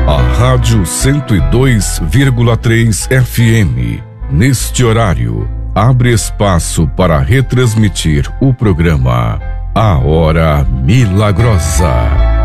A Rádio 102,3 FM, neste horário, abre espaço para retransmitir o programa A Hora Milagrosa.